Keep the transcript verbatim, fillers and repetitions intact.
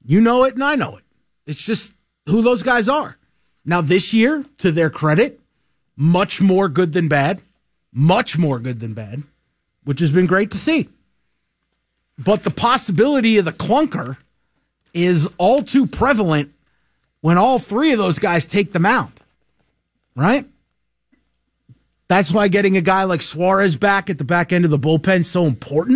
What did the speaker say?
You know it and I know it. It's just who those guys are. Now this year, to their credit, much more good than bad. Much more good than bad, which has been great to see. But the possibility of the clunker is all too prevalent when all three of those guys take the mound, right? That's why getting a guy like Suarez back at the back end of the bullpen is so important.